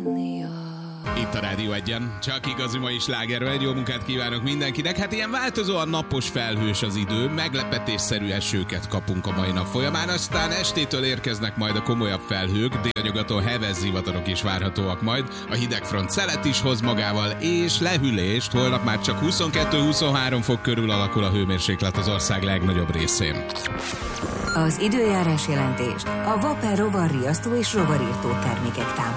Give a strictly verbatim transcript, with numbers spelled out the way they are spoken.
Itt a Rádió Egyen, csak igazi mai slágerről. Egy jó munkát kívánok mindenkinek. Hát ilyen változóan napos, felhős az idő, meglepetésszerű esőket kapunk a mai nap folyamán, aztán estétől érkeznek majd a komolyabb felhők, délnyugaton heves zivatarok is várhatóak majd, a hidegfront szelet is hoz magával, és lehűlést, holnap már csak huszonkettő-huszonhárom fok körül alakul a hőmérséklet az ország legnagyobb részén. Az időjárás jelentést a Vapor rovar riasztó és rovarírtó termékek támogatják.